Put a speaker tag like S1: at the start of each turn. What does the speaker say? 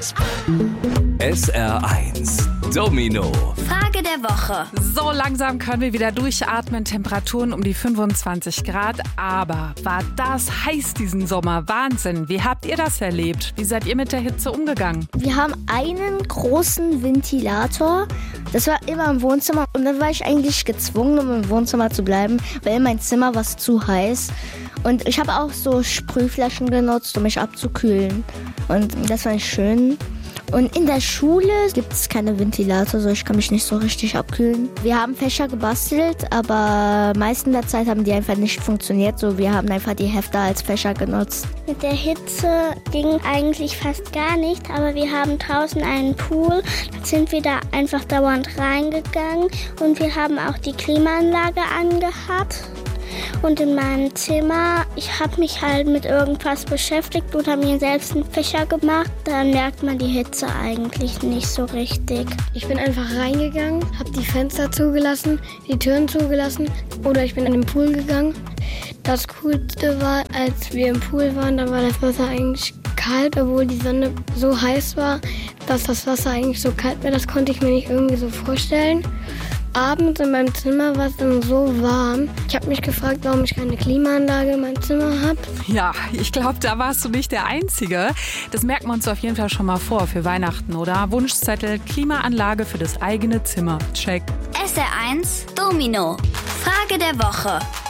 S1: Knospe. SR1 Domino.
S2: Frage der Woche.
S3: So langsam können wir wieder durchatmen. Temperaturen um die 25 Grad. Aber war das heiß diesen Sommer? Wahnsinn. Wie habt ihr das erlebt? Wie seid ihr mit der Hitze umgegangen?
S4: Wir haben einen großen Ventilator. Das war immer im Wohnzimmer. Und dann war ich eigentlich gezwungen, um im Wohnzimmer zu bleiben, weil mein Zimmer war zu heiß. Und ich habe auch so Sprühflaschen genutzt, um mich abzukühlen. Und das fand ich schön. Und in der Schule gibt es keine Ventilator, so ich kann mich nicht so richtig abkühlen. Wir haben Fächer gebastelt, aber meistens der Zeit haben die einfach nicht funktioniert. So, wir haben einfach die Hefte als Fächer genutzt.
S5: Mit der Hitze ging eigentlich fast gar nicht, aber wir haben draußen einen Pool. Da sind wir da einfach dauernd reingegangen und wir haben auch die Klimaanlage angehabt. Und in meinem Zimmer, ich habe mich halt mit irgendwas beschäftigt oder mir selbst einen Fächer gemacht. Da merkt man die Hitze eigentlich nicht so richtig.
S6: Ich bin einfach reingegangen, habe die Fenster zugelassen, die Türen zugelassen oder ich bin in den Pool gegangen. Das Coolste war, als wir im Pool waren, da war das Wasser eigentlich kalt, obwohl die Sonne so heiß war, dass das Wasser eigentlich so kalt wäre. Das konnte ich mir nicht irgendwie so vorstellen. Abends in meinem Zimmer war es dann so warm. Ich habe mich gefragt, warum ich keine Klimaanlage in meinem Zimmer habe.
S3: Ja, ich glaube, da warst du nicht der Einzige. Das merken wir uns auf jeden Fall schon mal vor für Weihnachten, oder? Wunschzettel, Klimaanlage für das eigene Zimmer. Check.
S2: SR1 Domino. Frage der Woche.